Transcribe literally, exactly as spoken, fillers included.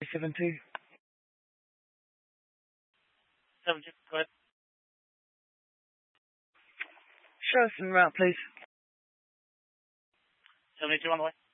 seven two. seven two, go ahead. Show us en route, please. seventy-two on the way.